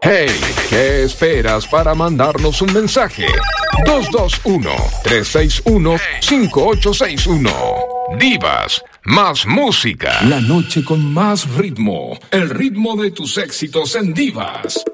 Hey, ¿qué esperas para mandarnos un mensaje? 221-361-5861. Divas, más música. La noche con más ritmo. El ritmo de tus éxitos en Divas.